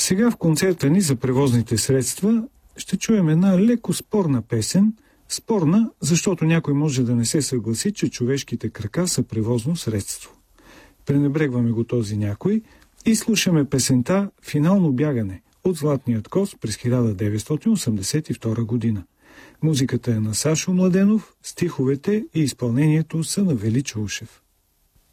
Сега в концерта ни за превозните средства ще чуем една леко спорна песен. Спорна, защото някой може да не се съгласи, че човешките крака са превозно средство. Пренебрегваме го този някой и слушаме песента «Финално бягане» от Златният коз през 1982 година. Музиката е на Сашо Младенов, стиховете и изпълнението са на Величо Ушев.